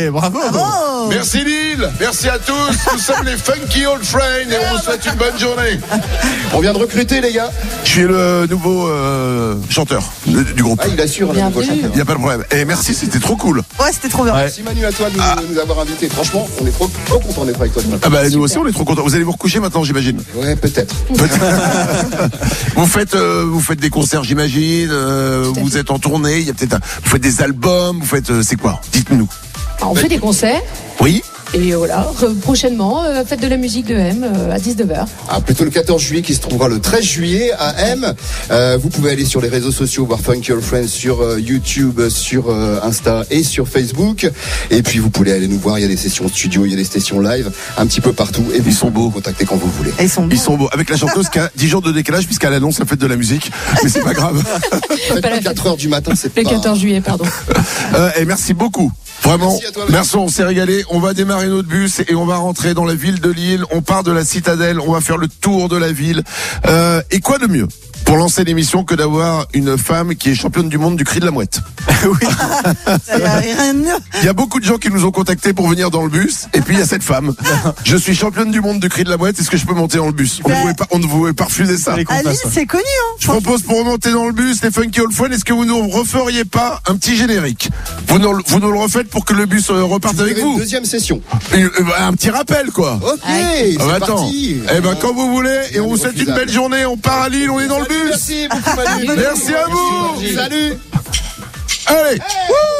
Allez, bravo. Merci Lille, merci à tous. Nous sommes les Funky Old Friends et on vous souhaite une bonne journée. On vient de recruter, les gars. Je suis le nouveau chanteur du groupe. Ah, il assure, le nouveau chanteur. Il n'y a pas de problème. Et merci, c'était trop cool. Ouais, c'était trop bien. Merci Manu, à toi de nous avoir invités. Franchement, on est trop contents d'être avec toi ce matin. Ah bah nous aussi, on est trop contents. Vous allez vous recoucher maintenant, j'imagine. Ouais, peut-être. Vous faites des concerts, j'imagine. Vous êtes en tournée. Il y a peut-être vous faites des albums. Vous faites c'est quoi? Dites-nous. On fait des concerts. Oui. Et voilà, prochainement, fête de la musique de M à 19h. Ah, plutôt le 14 juillet qui se trouvera le 13 juillet à M. Vous pouvez aller sur les réseaux sociaux, voir Funky Old Friends sur YouTube, sur Insta et sur Facebook. Et puis vous pouvez aller nous voir, il y a des sessions studio, il y a des sessions live, un petit peu partout. Et vous Ils sont beaux. Contactez quand vous voulez. Ils sont beaux. Avec la chanteuse qui a 10 jours de décalage puisqu'elle annonce la fête de la musique. Mais c'est pas grave. Faites pas 4h du matin, c'est Le pas... 14 juillet, pardon. Et merci beaucoup. Vraiment, Merci à toi, merci, on s'est régalé. On va démarrer notre bus et on va rentrer dans la ville de Lille. On part de la citadelle, on va faire le tour de la ville. Et quoi de mieux pour lancer l'émission que d'avoir une femme qui est championne du monde du cri de la mouette? Oui. Ça y a rien de mieux. Il y a beaucoup de gens qui nous ont contactés pour venir dans le bus, et puis il y a cette femme. Je suis championne du monde du cri de la mouette, est-ce que je peux monter dans le bus? On ne pouvait pas refuser ça. À Lille, c'est connu, hein. Je propose pour remonter dans le bus, les Funky Old Friends, est-ce que vous nous referiez pas un petit générique? Vous nous le refaites pour que le bus reparte avec vous? Deuxième session. Un petit rappel, quoi. Ok, c'est Attends. parti. Eh ben, quand vous voulez, et on vous souhaite une belle journée, on part à Lille, on est dans le bus. Merci beaucoup, Manu. Merci à vous. Salut. Allez.